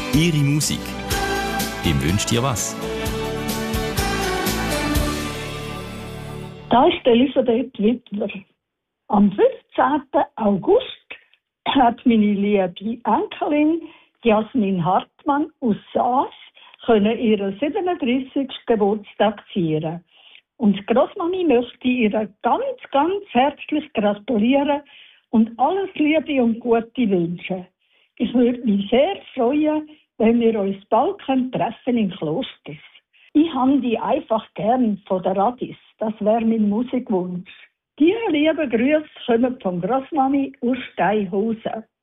Ihre Musik. Wem wünscht ihr was? Da ist Elisabeth Wittler. Am 15. August hat meine liebe Enkelin Jasmin Hartmann aus Saas ihren 37. Geburtstag feiern. Und Grossmami möchte ihr ganz herzlich gratulieren und alles Liebe und Gute wünschen. Ich würde mich sehr freuen, wenn wir uns bald treffen in Klosters. Ich habe die einfach gern von der Radis. Das wäre mein Musikwunsch. Die lieben Grüße kommen von Grossmami aus Steinhausen.